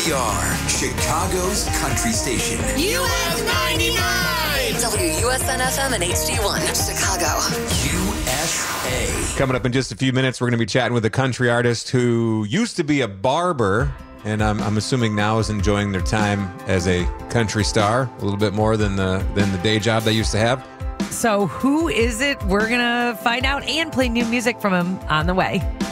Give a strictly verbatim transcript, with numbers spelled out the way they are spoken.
We are Chicago's country station. U S ninety-nine! W U S N F M and H D one, Chicago. U S A. Coming up in just a few minutes, we're going to be chatting with a country artist who used to be a barber, and I'm, I'm assuming now is enjoying their time as a country star a little bit more than the than the day job they used to have. So who is it? We're going to find out and play new music from him on the way.